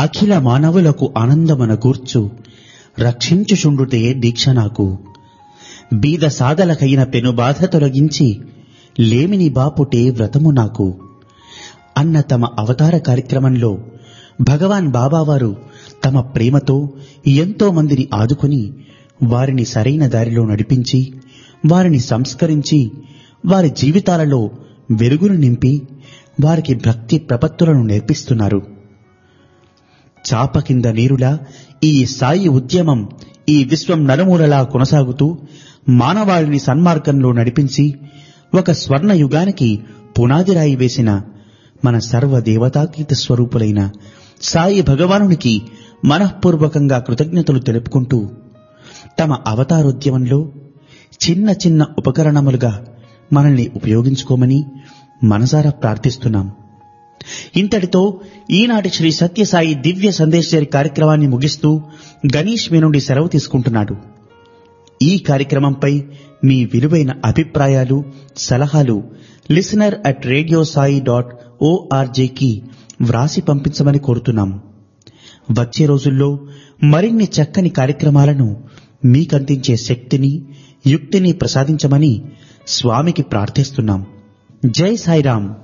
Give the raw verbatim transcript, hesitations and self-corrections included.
అఖిల మానవులకు ఆనందమనగూర్చు రక్షించుచుండుటే దీక్ష నాకు. బీద సాదలకైన పెనుబాధ తొలగించి లేమిని బాపుటే వ్రతము నాకు అన్న తమ అవతార కార్యక్రమంలో భగవాన్ బాబావారు తమ ప్రేమతో ఎంతో మందిని ఆదుకుని వారిని సరైన దారిలో నడిపించి వారిని సంస్కరించి వారి జీవితాలలో వెలుగును నింపి వారికి భక్తి ప్రపత్తులను నేర్పిస్తున్నారు. చాప కింద నీరులా ఈ సాయి ఉద్యమం ఈ విశ్వం నలుమూలలా కొనసాగుతూ మానవాళిని సన్మార్గంలో నడిపించి ఒక స్వర్ణ యుగానికి పునాదిరాయి వేసిన మన సర్వదేవతాతీత స్వరూపులైన సాయి భగవానునికి మనఃపూర్వకంగా కృతజ్ఞతలు తెలుపుకుంటూ తమ అవతారోద్యమంలో చిన్న చిన్న ఉపకరణములుగా మనల్ని ఉపయోగించుకోమని మనసారా ప్రార్థిస్తున్నాం. ఇంతటితో ఈనాటి శ్రీ సత్యసాయి దివ్య సందేశరి కార్యక్రమాన్ని ముగిస్తూ గణేష్ మీ నుండి సెలవు తీసుకుంటున్నాడు. ఈ కార్యక్రమంపై మీ విలువైన అభిప్రాయాలు సలహాలు listener at radio Sai dot ఓఆర్జీకి వ్రాసి పంపించమని కోరుతున్నాం. వచ్చే రోజుల్లో మరిన్ని చక్కని కార్యక్రమాలను మీకందించే శక్తిని యుక్తిని ప్రసాదించమని స్వామికి ప్రార్థిస్తున్నాం. జై సాయిరాం.